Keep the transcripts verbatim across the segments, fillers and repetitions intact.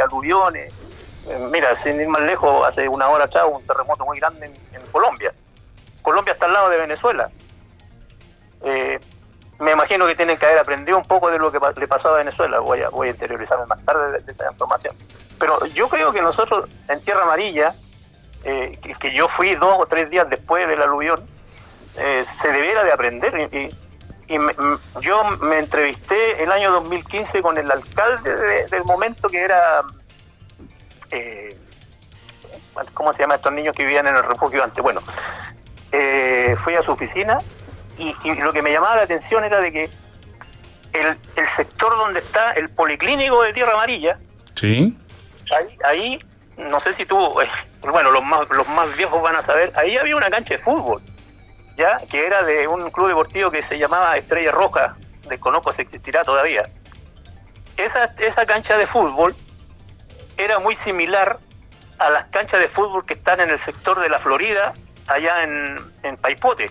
aluviones. Eh, mira, sin ir más lejos, hace una hora atrás hubo un terremoto muy grande en, en Colombia. Colombia está al lado de Venezuela. Eh, me imagino que tienen que haber aprendido un poco de lo que pa- le pasó a Venezuela. Voy a, voy a interiorizarme más tarde de, de esa información. Pero yo creo que nosotros en Tierra Amarilla, eh, que, que yo fui dos o tres días después del aluvión, eh, se debiera de aprender. Y, y me, m- yo me entrevisté el año dos mil quince con el alcalde de, del momento, que era... Eh, ¿cómo se llama estos niños que vivían en el refugio antes? Bueno, eh, fui a su oficina y, y lo que me llamaba la atención era de que el, el sector donde está el policlínico de Tierra Amarilla, sí, ahí, ahí no sé si tú, eh, bueno, los más los más viejos van a saber, ahí había una cancha de fútbol, ya, que era de un club deportivo que se llamaba Estrella Roja, desconozco si existirá todavía. Esa, esa cancha de fútbol era muy similar a las canchas de fútbol que están en el sector de la Florida, allá en, en Paipote,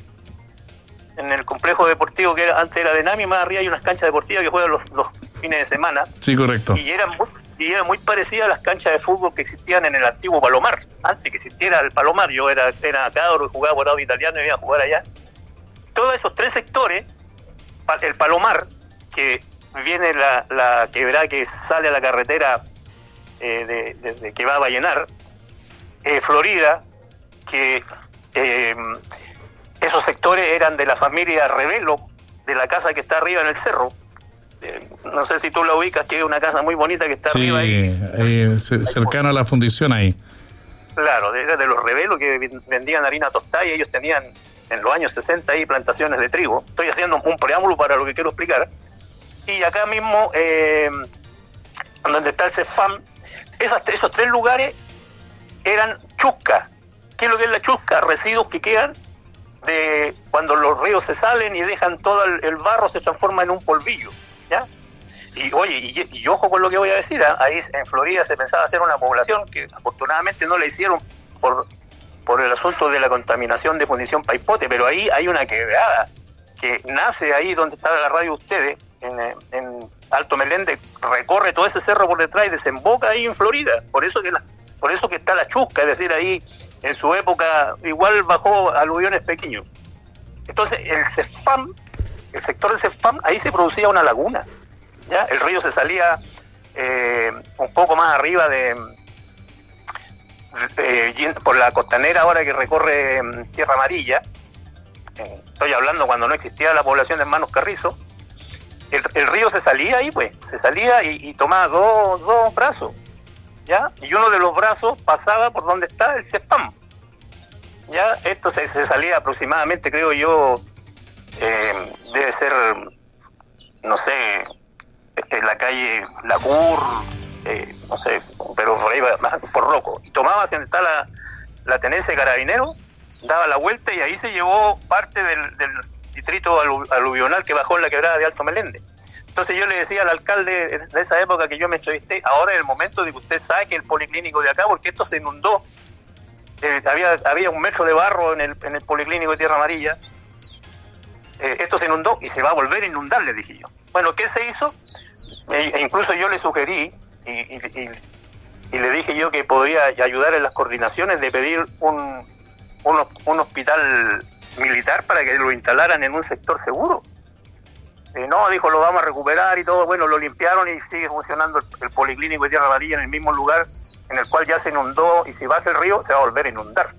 en el complejo deportivo que era, antes era de Nami. Más arriba hay unas canchas deportivas que juegan los, los fines de semana. Sí, correcto. Y eran muy, y eran muy parecidas a las canchas de fútbol que existían en el antiguo Palomar, antes que existiera el Palomar. Yo era, era cabro y jugaba por lado italiano y iba a jugar allá. Todos esos tres sectores, el Palomar, que viene la, la quebrada que sale a la carretera eh, de, de, de que va a Vallenar, eh, Florida, que eh, esos sectores eran de la familia Revelo, de la casa que está arriba en el cerro. Eh, no sé si tú la ubicas, que es una casa muy bonita que está sí, arriba ahí. ahí c- cercana a la fundición ahí. Claro, de, de los Revelo, que vendían harina tostada, y ellos tenían en los años sesenta ahí plantaciones de trigo. Estoy haciendo un preámbulo para lo que quiero explicar. Y acá mismo, eh, donde está el CEFAM, esas, esos tres lugares eran chuscas. ¿Qué es lo que es la chusca? Residuos que quedan de cuando los ríos se salen y dejan todo el, el barro, se transforma en un polvillo, ¿ya? Y oye, y, y ojo con lo que voy a decir, ¿eh? Ahí en Florida se pensaba hacer una población que afortunadamente no la hicieron por, por el asunto de la contaminación de fundición Paipote, pero ahí hay una quebrada que nace ahí donde estaba la radio de ustedes, en, en Alto Meléndez, recorre todo ese cerro por detrás y desemboca ahí en Florida. Por eso que la, por eso que está la chusca, es decir, ahí en su época igual bajó aluviones pequeños. Entonces el CEFAM, el sector de CEFAM, ahí se producía una laguna, ¿ya? El río se salía eh, un poco más arriba de, de por la costanera ahora que recorre eh, Tierra Amarilla. Eh, estoy hablando cuando no existía la población de Hermanos Carrizo. El, el río se salía ahí, pues, se salía y, y tomaba dos, dos brazos, ¿ya? Y uno de los brazos pasaba por donde está el CEFAM, ¿ya? Esto se, se salía aproximadamente, creo yo, eh, debe ser, no sé, en la calle Lacur, eh, no sé, pero por ahí va, por Roco. Y tomaba hacia donde está la, la tenencia de Carabineros, daba la vuelta y ahí se llevó parte del, del distrito alu, aluvional que bajó en la quebrada de Alto Meléndez. Entonces yo le decía al alcalde de esa época que yo me entrevisté, ahora es el momento de que usted saque el policlínico de acá, porque esto se inundó. Eh, había había un metro de barro en el, en el policlínico de Tierra Amarilla. Eh, esto se inundó y se va a volver a inundar, le dije yo. Bueno, ¿qué se hizo? E, e incluso yo le sugerí y, y, y, y le dije yo que podría ayudar en las coordinaciones de pedir un, un, un hospital militar para que lo instalaran en un sector seguro. Eh, no, dijo, lo vamos a recuperar y todo. Bueno, lo limpiaron y sigue funcionando el, el policlínico de Tierra Amarilla en el mismo lugar en el cual ya se inundó, y si baja el río se va a volver a inundar.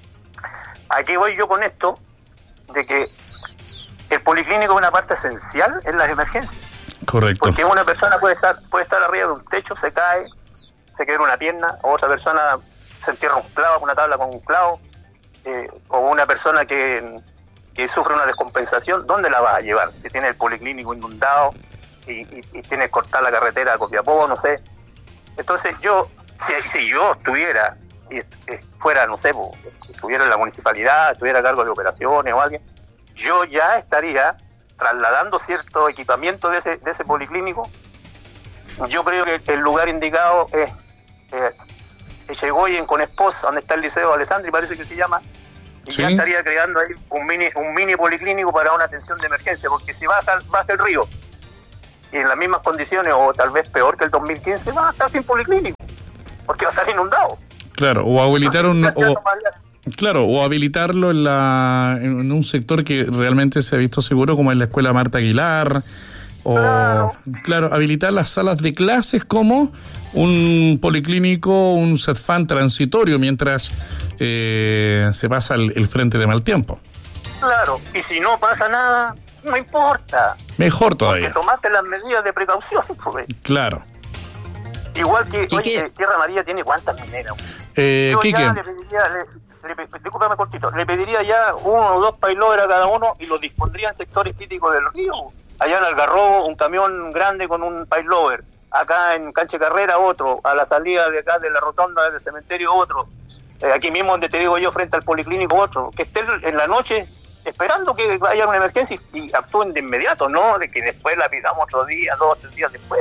¿A qué voy yo con esto? De que el policlínico es una parte esencial en las emergencias. Correcto. Porque una persona puede estar puede estar arriba de un techo, se cae, se quiebra una pierna, o otra persona se entierra un clavo, una tabla con un clavo, eh, o una persona que, que sufre una descompensación. ¿Dónde la vas a llevar? Si tiene el policlínico inundado y, y, y tiene que cortar la carretera a Copiapó, no sé. Entonces yo, si, si yo estuviera, y eh, fuera, no sé, pues, estuviera en la municipalidad, estuviera a cargo de operaciones o alguien, yo ya estaría trasladando cierto equipamiento de ese de ese policlínico. Yo creo que el lugar indicado es eh, Echegoyen con Espos, donde está el Liceo Alessandri, parece que se llama, y sí, ya estaría creando ahí un mini un mini policlínico para una atención de emergencia, porque si baja, baja el río y en las mismas condiciones, o tal vez peor que el dos mil quince, van a estar sin policlínico, porque va a estar inundado. Claro, o habilitar un... O, claro, o habilitarlo en, la, en un sector que realmente se ha visto seguro, como es la Escuela Marta Aguilar, o... Claro, claro habilitar las salas de clases como un policlínico, un CETFAN transitorio, mientras eh, se pasa el, el frente de mal tiempo. Claro, y si no pasa nada, no importa. Mejor todavía. Porque tomaste las medidas de precaución, pues. Claro. Igual que, oye, Tierra Amarilla tiene cuántas mineras. Eh, Yo Quique. ya le pediría, le, le, discúlpame cortito, le pediría ya uno o dos paylovers a cada uno y los dispondría en sectores críticos del río. Allá en Algarrobo, un camión grande con un paylover. Acá en Cancha Carrera, otro. A la salida de acá de la rotonda del cementerio, otro. Eh, aquí mismo donde te digo yo, frente al policlínico, otro. Que estén en la noche esperando que haya una emergencia y actúen de inmediato, no de que después la pidamos otro día, dos o tres días después.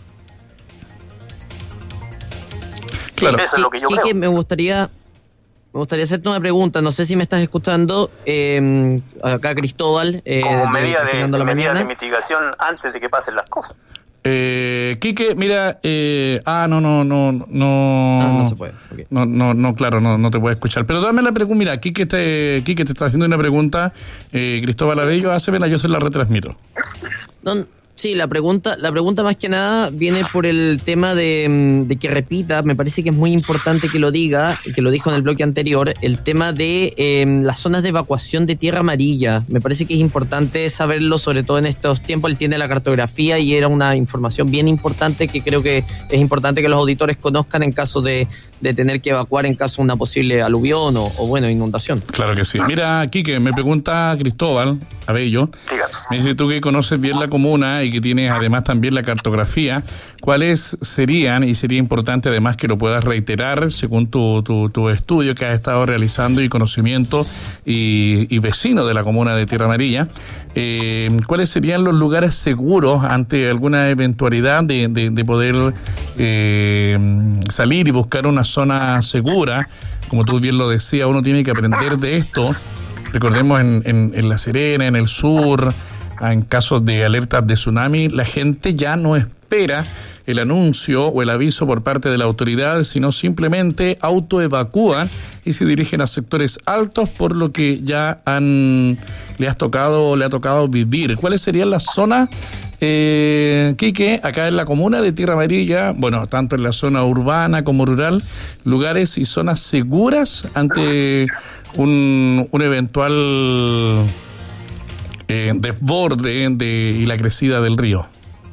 Claro. Eso es lo que yo Quique, creo. me gustaría, me gustaría hacerte una pregunta, no sé si me estás escuchando, eh, acá Cristóbal, eh, Como de, medida, de, de, de, la medida mañana. de mitigación antes de que pasen las cosas. Eh, Quique, mira, eh, ah, no, no, no, no, Ah, no se puede. Okay. No, no, no, claro, no, no te puedo escuchar. Pero dame la pregunta, mira, Quique te, Quique te está haciendo una pregunta, eh, Cristóbal Abello, hácemela, yo se la retransmito. No, sí, la pregunta, la pregunta más que nada viene por el tema de, de que repita, me parece que es muy importante que lo diga, que lo dijo en el bloque anterior, el tema de eh, las zonas de evacuación de Tierra Amarilla. Me parece que es importante saberlo, sobre todo en estos tiempos. Él tiene la cartografía y era una información bien importante que creo que es importante que los auditores conozcan en caso de, de tener que evacuar en caso de una posible aluvión o, o bueno, inundación. Claro que sí. Mira, Quique, me pregunta Cristóbal Abello, Dígame. me dice tú que conoces bien la comuna y que tienes además también la cartografía, ¿cuáles serían, y sería importante además que lo puedas reiterar según tu, tu, tu estudio que has estado realizando y conocimiento y, y vecino de la comuna de Tierra Amarilla, eh, cuáles serían los lugares seguros ante alguna eventualidad de, de, de poder eh, salir y buscar una zona segura? Como tú bien lo decías, uno tiene que aprender de esto. Recordemos en, en, en La Serena, en el sur, en casos de alertas de tsunami, la gente ya no espera el anuncio o el aviso por parte de la autoridad, sino simplemente autoevacúan y se dirigen a sectores altos por lo que ya han le has tocado le ha tocado vivir. ¿Cuáles serían las zonas, eh, Quique, acá en la comuna de Tierra Amarilla, bueno, tanto en la zona urbana como rural, lugares y zonas seguras ante un, un eventual eh, desborde de, y la crecida del río?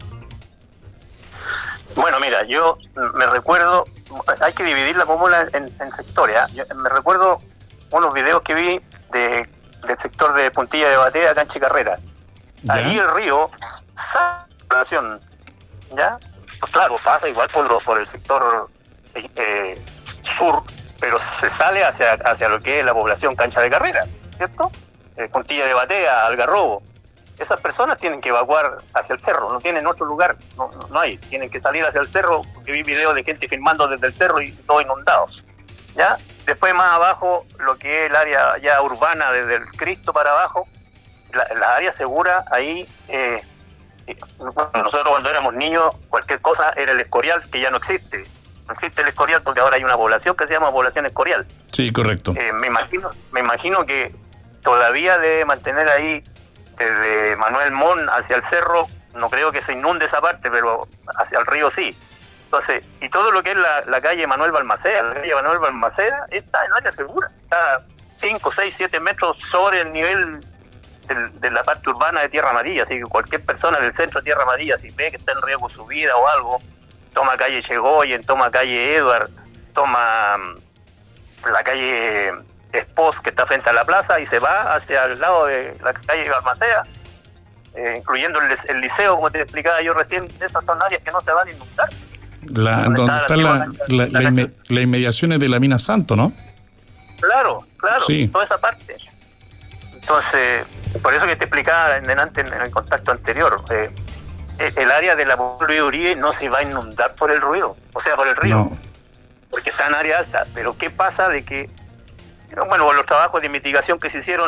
Bueno, mira, yo me recuerdo, hay que dividir la comuna en, en sectores. ¿eh? Yo me recuerdo unos videos que vi de, del sector de Puntilla de Batea, Cancha Carrera. ¿Ya? Ahí el río sale, ¿ya? Pues claro, pasa igual por, por el sector eh, sur, pero se sale hacia, hacia lo que es la población Cancha de Carrera, ¿cierto? Eh, Puntilla de Batea, Algarrobo. Esas personas tienen que evacuar hacia el cerro, no tienen otro lugar, no, no, no hay, tienen que salir hacia el cerro, porque vi videos de gente filmando desde el cerro y todo inundado, ¿ya? Después más abajo, lo que es el área ya urbana, desde el Cristo para abajo, la, la área segura, ahí, eh, bueno, nosotros cuando éramos niños, cualquier cosa era el Escorial, que ya no existe, no existe el Escorial porque ahora hay una población que se llama población Escorial. Sí, correcto. Eh, me imagino, me imagino que todavía debe mantener ahí desde Manuel Mon hacia el cerro, no creo que se inunde esa parte, pero hacia el río sí. Entonces, y todo lo que es la, la calle Manuel Balmaceda, la calle Manuel Balmaceda está en área segura, está cinco, seis, siete metros sobre el nivel del, de la parte urbana de Tierra Amarilla, así que cualquier persona del centro de Tierra Amarilla, si ve que está en riesgo su vida o algo, toma calle Chegoyen, toma calle Edward, toma la calle Espos, que está frente a la plaza, y se va hacia el lado de la calle Balmaceda, eh, incluyendo el, el liceo, como te explicaba yo recién. Esas son áreas que no se van a inundar. La, donde está están la, la, la, la, la inme, las inmediaciones de la mina Santo, ¿no? Claro, claro, sí. Toda esa parte. Entonces, por eso que te explicaba en, en, en el contacto anterior, eh, el área de la Luis Uribe no se va a inundar por el ruido, o sea, por el río, no. Porque está en área alta. Pero ¿qué pasa de que, bueno, los trabajos de mitigación que se hicieron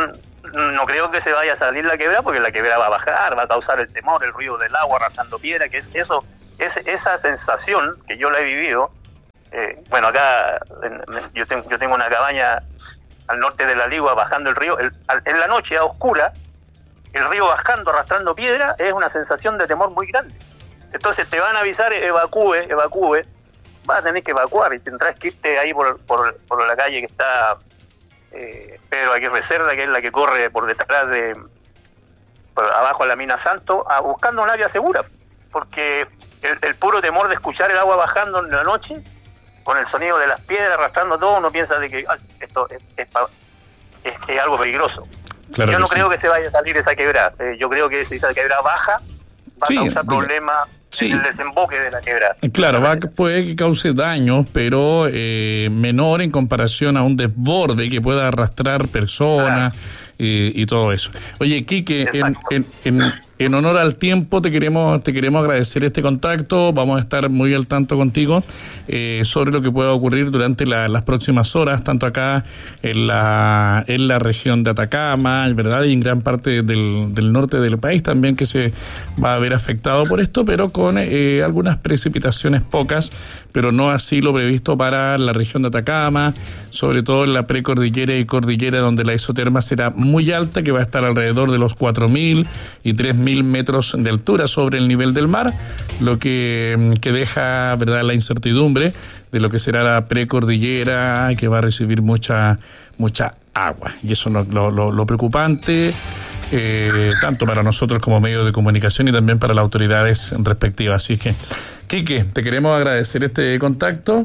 no creo que se vaya a salir la quebrada, porque la quebrada va a bajar, va a causar el temor, el ruido del agua arrastrando piedra, que es eso, es esa sensación que yo la he vivido. Eh, bueno, acá en, yo, tengo, yo tengo una cabaña al norte de la Ligua, bajando el río, el, al, en la noche a oscura, el río bajando, arrastrando piedra, es una sensación de temor muy grande. Entonces te van a avisar, evacúe, evacúe, vas a tener que evacuar y tendrás que irte ahí por, por, por la calle que está eh, Pedro Aguirre Cerda, que es la que corre por detrás de, por abajo a la mina Santo, a, buscando un área segura, porque el, el puro temor de escuchar el agua bajando en la noche, con el sonido de las piedras arrastrando todo, uno piensa de que ah, esto es, es, es, es algo peligroso. Claro, yo no creo sí. que se vaya a salir esa quebrada, eh, yo creo que si esa quebrada baja, va sí, a causar problemas sí. en el desemboque de la quebrada. Claro, va, puede que cause daños, pero eh, menor en comparación a un desborde que pueda arrastrar personas claro. y, y todo eso. Oye, Quique, en, en, en, en honor al tiempo te queremos te queremos agradecer este contacto, vamos a estar muy al tanto contigo eh, sobre lo que pueda ocurrir durante la, las próximas horas, tanto acá en la en la región de Atacama, ¿verdad? Y en gran parte del, del norte del país también, que se va a ver afectado por esto, pero con eh, algunas precipitaciones pocas, pero no así lo previsto para la región de Atacama, sobre todo en la precordillera y cordillera, donde la isoterma será muy alta, que va a estar alrededor de los cuatro mil y tres mil metros de altura sobre el nivel del mar, lo que, que deja, ¿verdad?, la incertidumbre de lo que será la precordillera, que va a recibir mucha mucha agua. Y eso es lo, lo, lo preocupante, eh, tanto para nosotros como medios de comunicación y también para las autoridades respectivas. Así que, Quique, te queremos agradecer este contacto.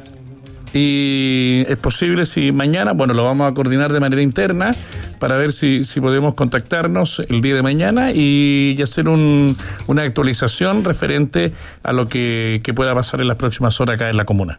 Y es posible si mañana, bueno, lo vamos a coordinar de manera interna para ver si, si podemos contactarnos el día de mañana y, y hacer un, una actualización referente a lo que, que pueda pasar en las próximas horas acá en la comuna.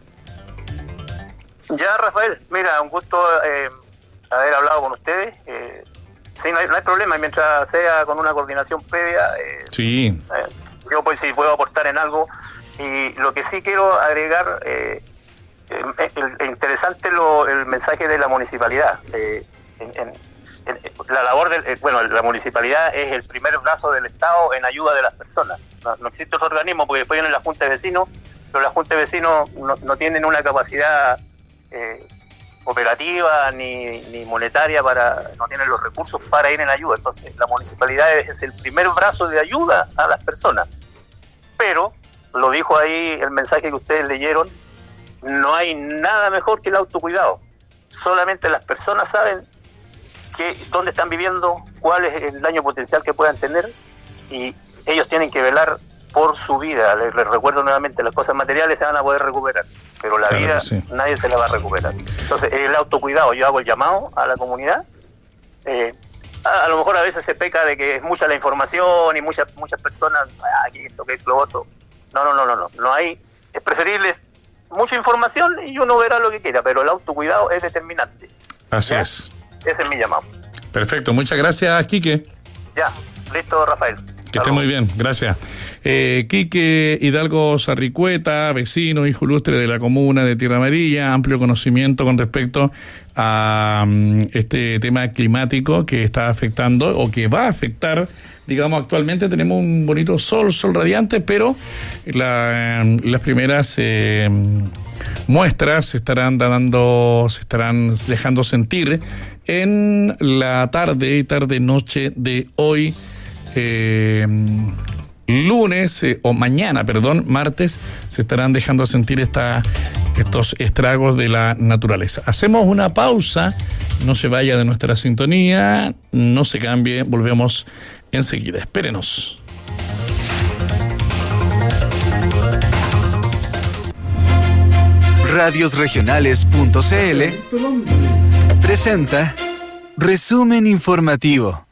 Ya, Rafael, mira, un gusto eh, haber hablado con ustedes. Eh, sí, no hay, no hay problema, mientras sea con una coordinación previa. Eh, sí. Eh, yo pues si puedo aportar en algo. Y lo que sí quiero agregar... Eh, Eh, el, el interesante lo, el mensaje de la municipalidad. Eh, en, en, en, la labor del, eh, bueno, la municipalidad es el primer brazo del Estado en ayuda de las personas. No, no existe otro organismo, porque después viene la Junta de Vecinos, pero las Juntas de Vecinos no, no tienen una capacidad eh, operativa ni, ni monetaria, para no tienen los recursos para ir en ayuda. Entonces la municipalidad es, es el primer brazo de ayuda a las personas. Pero, lo dijo ahí el mensaje que ustedes leyeron, no hay nada mejor que el autocuidado. Solamente las personas saben que dónde están viviendo, cuál es el daño potencial que puedan tener, y ellos tienen que velar por su vida. Les, les recuerdo nuevamente, las cosas materiales se van a poder recuperar, pero la claro vida sí. nadie se la va a recuperar. Entonces, el autocuidado, yo hago el llamado a la comunidad. Eh, a, a lo mejor a veces se peca de que es mucha la información y muchas muchas personas, ah, que esto, que lo otro. No, no, no, no, no. No hay, es preferible mucha información y uno verá lo que quiera, pero el autocuidado es determinante. Así ¿ya? es. Ese es mi llamado. Perfecto, muchas gracias, Quique. Ya, listo, Rafael. Que esté muy bien, gracias. Eh, Quique Hidalgo Sarricueta, vecino, hijo ilustre de la comuna de Tierra Amarilla, amplio conocimiento con respecto a um, este tema climático que está afectando o que va a afectar. Digamos, actualmente tenemos un bonito sol, sol radiante, pero la, las primeras eh, muestras se estarán dando, se estarán dejando sentir en la tarde, tarde, noche de hoy, eh, lunes eh, o mañana, perdón, martes, se estarán dejando sentir esta, estos estragos de la naturaleza. Hacemos una pausa, no se vaya de nuestra sintonía, no se cambie, volvemos enseguida. Espérenos. radiosregionales punto c l presenta Resumen Informativo.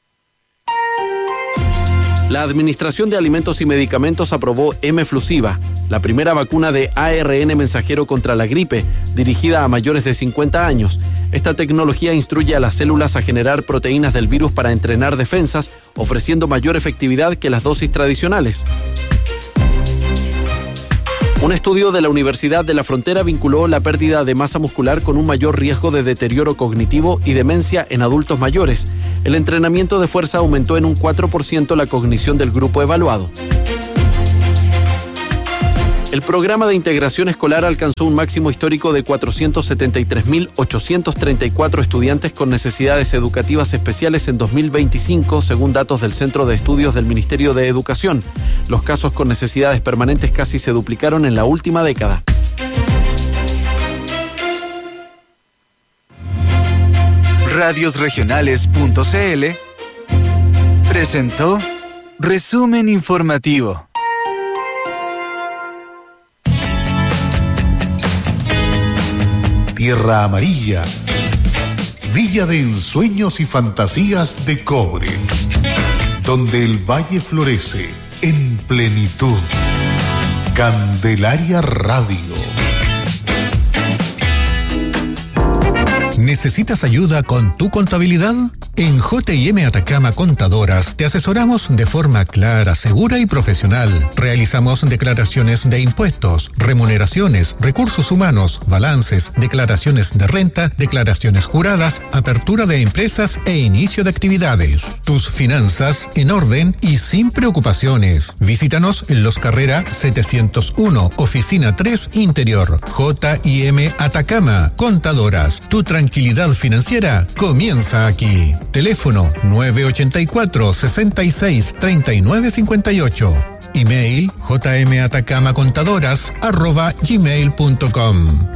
La Administración de Alimentos y Medicamentos aprobó M-Flusiva, la primera vacuna de A R N mensajero contra la gripe, dirigida a mayores de cincuenta años. Esta tecnología instruye a las células a generar proteínas del virus para entrenar defensas, ofreciendo mayor efectividad que las dosis tradicionales. Un estudio de la Universidad de la Frontera vinculó la pérdida de masa muscular con un mayor riesgo de deterioro cognitivo y demencia en adultos mayores. El entrenamiento de fuerza aumentó en un cuatro por ciento la cognición del grupo evaluado. El programa de integración escolar alcanzó un máximo histórico de cuatrocientos setenta y tres mil ochocientos treinta y cuatro estudiantes con necesidades educativas especiales en dos mil veinticinco, según datos del Centro de Estudios del Ministerio de Educación. Los casos con necesidades permanentes casi se duplicaron en la última década. radios regionales punto c l presentó Resumen Informativo. Tierra Amarilla, villa de ensueños y fantasías de cobre, donde el valle florece en plenitud. Candelaria Radio. ¿Necesitas ayuda con tu contabilidad? En J y M Atacama Contadoras te asesoramos de forma clara, segura y profesional. Realizamos declaraciones de impuestos, remuneraciones, recursos humanos, balances, declaraciones de renta, declaraciones juradas, apertura de empresas e inicio de actividades. Tus finanzas en orden y sin preocupaciones. Visítanos en Los Carrera setecientos uno, Oficina tres Interior. J y M Atacama Contadoras. Tu tranquilidad financiera comienza aquí. Teléfono nueve ocho cuatro, seis seis, tres nueve cinco ocho. Email jmatacamacontadoras arroba gmail punto com.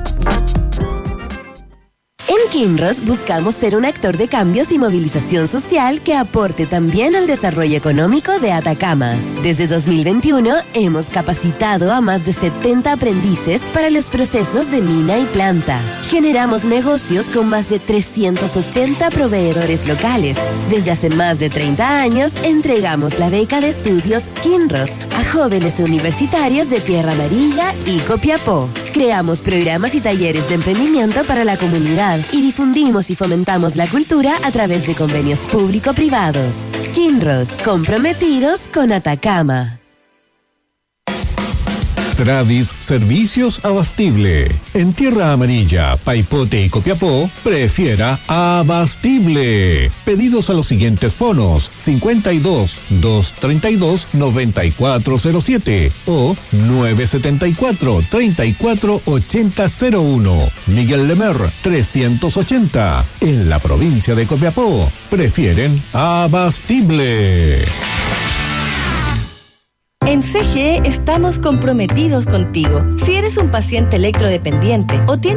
En Kinross buscamos ser un actor de cambios y movilización social que aporte también al desarrollo económico de Atacama. Desde dos mil veintiuno hemos capacitado a más de setenta aprendices para los procesos de mina y planta. Generamos negocios con más de trescientos ochenta proveedores locales. Desde hace más de treinta años entregamos la beca de estudios Kinross a jóvenes universitarios de Tierra Amarilla y Copiapó. Creamos programas y talleres de emprendimiento para la comunidad y difundimos y fomentamos la cultura a través de convenios público-privados. Kinross, comprometidos con Atacama. Tradis Servicios Abastible. En Tierra Amarilla, Paipote y Copiapó, prefiera Abastible. Pedidos a los siguientes fonos: cincuenta y dos, doscientos treinta y dos, noventa y cuatro cero siete o nueve setenta y cuatro, treinta y cuatro ochenta cero uno. Miguel Lemer, trescientos ochenta. En la provincia de Copiapó, prefieren Abastible. En C G E estamos comprometidos contigo. Si eres un paciente electrodependiente o tienes